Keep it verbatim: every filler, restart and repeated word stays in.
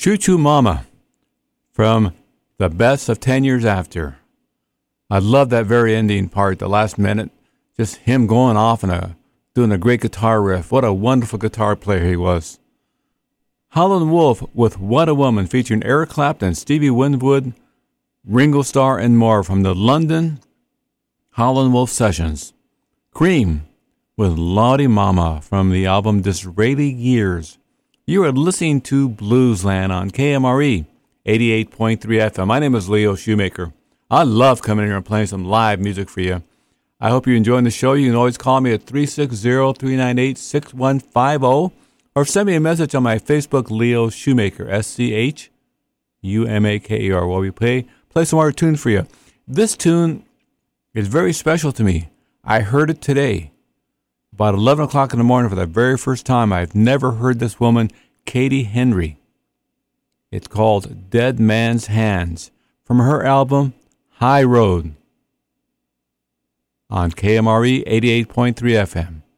Choo Choo Mama from The Best of Ten Years After. I love that very ending part, the last minute. Just him going off and a, doing a great guitar riff. What a wonderful guitar player he was. Howlin' Wolf with What a Woman, featuring Eric Clapton, Stevie Winwood, Ringo Starr, and more from the London Howlin' Wolf Sessions. Cream with Lawdy Mama from the album Disraeli Years. You are listening to Bluesland on K M R E eighty-eight point three F M. My name is Leo Shoemaker. I love coming here and playing some live music for you. I hope you're enjoying the show. You can always call me at three six zero, three nine eight, six one five zero or send me a message on my Facebook, Leo Shoemaker, S C H U M A K E R, while we play, play some more tunes for you. This tune is very special to me. I heard it today, about eleven o'clock in the morning for the very first time. I've never heard this woman, Katie Henry. It's called Dead Man's Hands from her album, High Road, on K M R E eighty-eight point three F M.